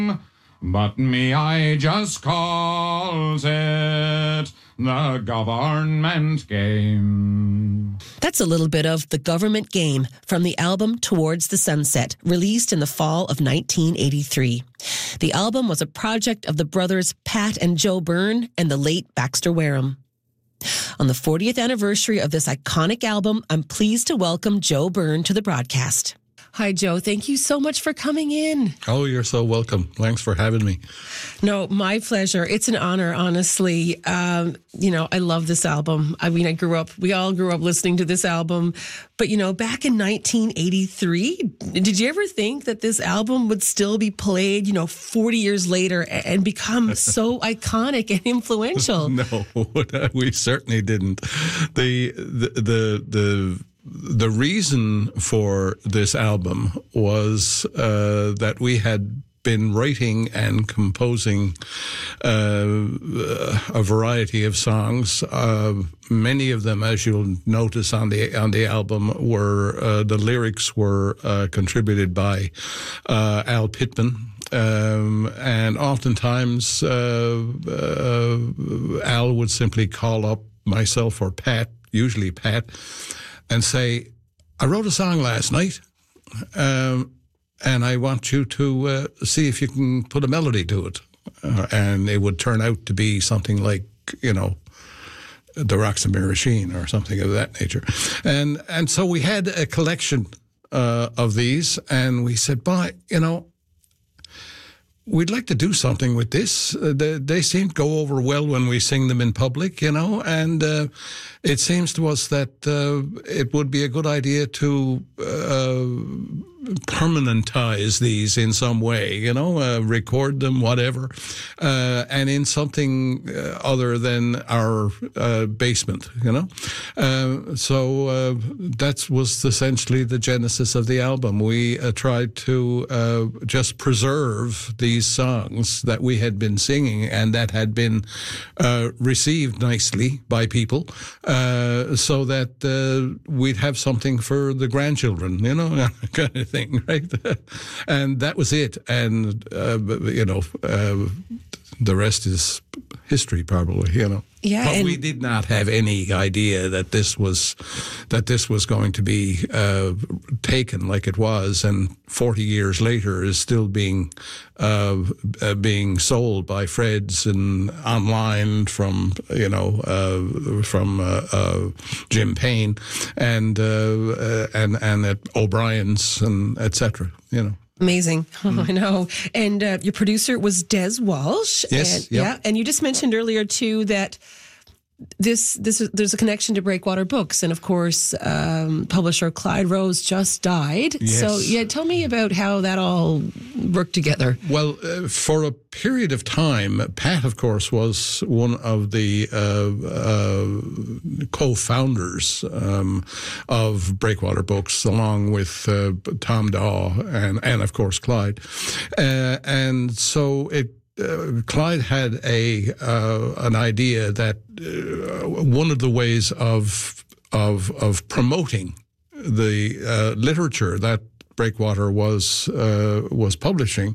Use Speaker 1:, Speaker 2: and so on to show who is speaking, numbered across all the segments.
Speaker 1: But me, I just calls it the government game.
Speaker 2: That's a little bit of The Government Game from the album Towards the Sunset, released in the fall of 1983. The album was a project of the brothers Pat and Joe Byrne and the late Baxter Wareham. On the 40th anniversary of this iconic album, I'm pleased to welcome Joe Byrne to the broadcast. Hi, Joe. Thank you so much for coming in.
Speaker 3: Oh, you're so welcome. Thanks for having me.
Speaker 2: No, my pleasure. It's an honor, honestly. I love this album. I mean, we all grew up listening to this album. But, back in 1983, did you ever think that this album would still be played, 40 years later and become so iconic and influential?
Speaker 3: No, we certainly didn't. The reason for this album was that we had been writing and composing a variety of songs. Many of them, as you'll notice on the album, were the lyrics were contributed by Al Pittman. And oftentimes Al would simply call up myself or Pat, usually Pat, and say, I wrote a song last night, and I want you to see if you can put a melody to it. And it would turn out to be something like, the Roxanne Machine or something of that nature. And so we had a collection of these, and we said, we'd like to do something with this. They seem to go over well when we sing them in public, and it seems to us that it would be a good idea to permanentize these in some way, record them, whatever, and in something other than our basement, So that was essentially the genesis of the album. We tried to just preserve these songs that we had been singing and that had been received nicely by people, so that we'd have something for the grandchildren, kind of thing, right? And that was it. And, the rest is history, probably,
Speaker 2: Yeah,
Speaker 3: but we did not have any idea that this was going to be taken like it was, and 40 years later is still being sold by Fred's and online from Jim Payne and at O'Brien's and etc.
Speaker 2: Amazing. Oh, I know. And your producer was Des Walsh.
Speaker 3: Yes.
Speaker 2: And, yeah. And you just mentioned earlier, too, that there's a connection to Breakwater Books. And, of course, publisher Clyde Rose just died.
Speaker 3: Yes.
Speaker 2: So, tell me about how that all worked together.
Speaker 3: Well, for a period of time, Pat, of course, was one of the co-founders of Breakwater Books, along with Tom Daw and of course, Clyde. And so Clyde had an idea that one of the ways of promoting the literature that Breakwater was publishing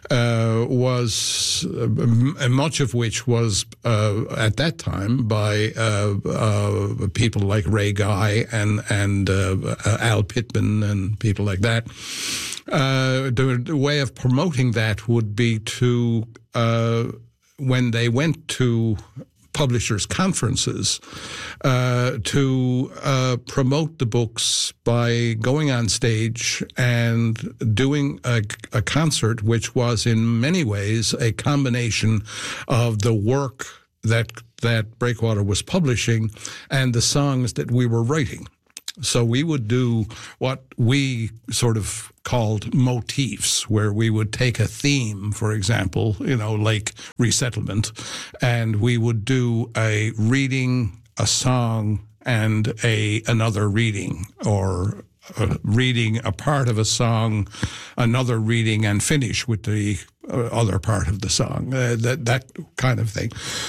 Speaker 3: was much of which was at that time by people like Ray Guy and Al Pittman and people like that. The way of promoting that would be to when they went to publishers' conferences to promote the books by going on stage and doing a concert, which was in many ways a combination of the work that Breakwater was publishing and the songs that we were writing. So we would do what we sort of called motifs, where we would take a theme, for example, like resettlement, and we would do a reading, a song, and another reading, or reading a part of a song, another reading, and finish with the other part of the song, that kind of thing.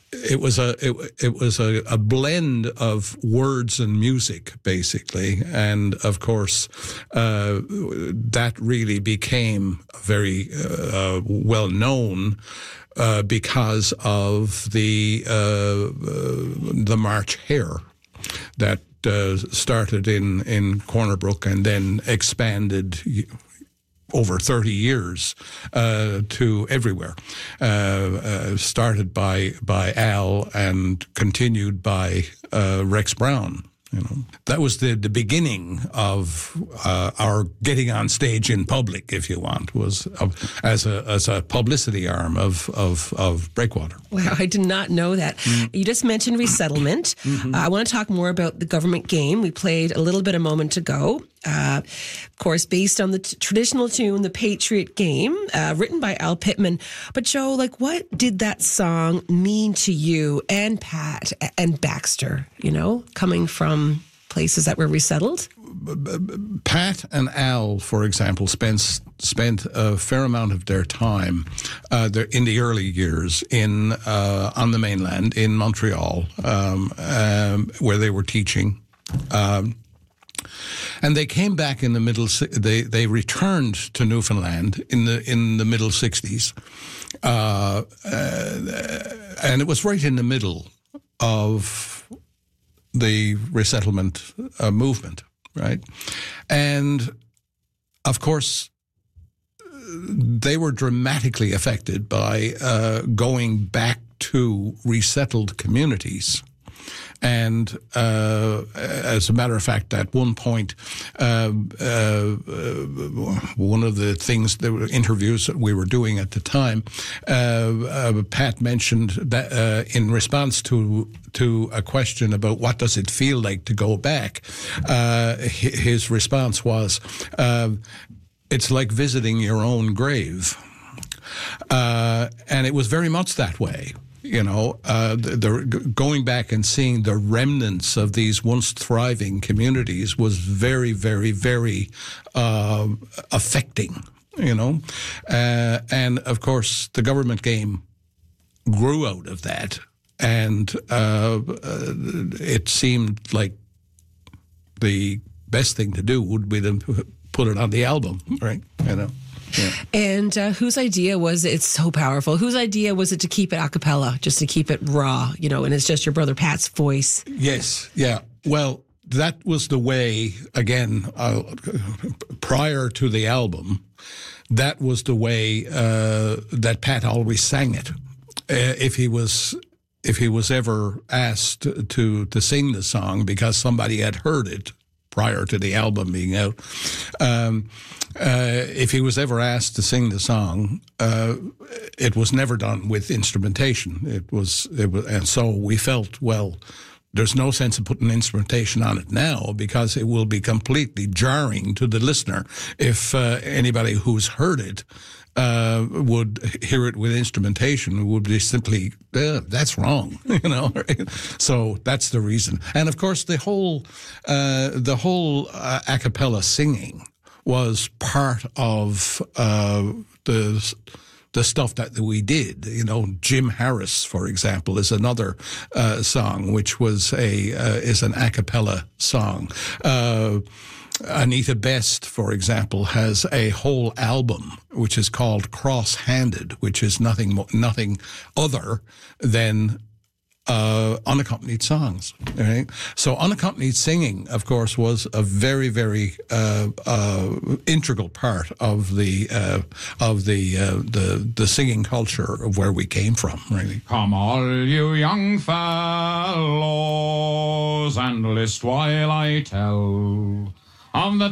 Speaker 3: it was a blend of words and music, basically, and of course that really became very well known because of the March Hare that started in Corner Brook and then expanded over 30 years to everywhere. Started by Al and continued by Rex Brown. You know, that was the beginning of our getting on stage in public, if you want, was as a publicity arm of Breakwater.
Speaker 2: Wow, I did not know that. You just mentioned resettlement. I want to talk more about the government game. We played a little bit a moment ago. Of course, based on the traditional tune, The Patriot Game, written by Al Pittman. But Joe, like, what did that song mean to you and Pat and Baxter, you know, coming from places that were resettled?
Speaker 3: Pat and Al, for example, spent a fair amount of their time in the early years on the mainland in Montreal, where they were teaching. And they came back in the middle. They returned to Newfoundland in the middle 60s, and it was right in the middle of the resettlement movement, right? And of course, they were dramatically affected by going back to resettled communities. And as a matter of fact, at one point, one of the things, there were interviews that we were doing at the time, Pat mentioned that in response to a question about what does it feel like to go back, his response was, it's like visiting your own grave. And it was very much that way. You know, going back and seeing the remnants of these once thriving communities was very, very, very affecting, you know. And, of course, the government game grew out of that. And it seemed like the best thing to do would be to put it on the album, right? You know. Yeah.
Speaker 2: And whose idea was it? It's so powerful. Whose idea was it to keep it a cappella, just to keep it raw, you know, and it's just your brother Pat's voice?
Speaker 3: Yes, yeah. Well, that was the way, again, prior to the album, that was the way that Pat always sang it. If he was ever asked to sing the song because somebody had heard it prior to the album being out, if he was ever asked to sing the song, it was never done with instrumentation. It was, and so we felt, well, there's no sense of putting instrumentation on it now because it will be completely jarring to the listener if anybody who's heard it would hear it with instrumentation. Would be simply, that's wrong, you know. So that's the reason. And of course, the whole a cappella singing was part of the stuff that we did. You know, Jim Harris, for example, is another song which was is an a cappella song. Anita Best, for example, has a whole album which is called Cross-Handed, which is nothing other than unaccompanied songs. Right? So unaccompanied singing, of course, was a very, very integral part of the singing culture of where we came from. Really.
Speaker 1: Come all you young fellows and list while I tell of the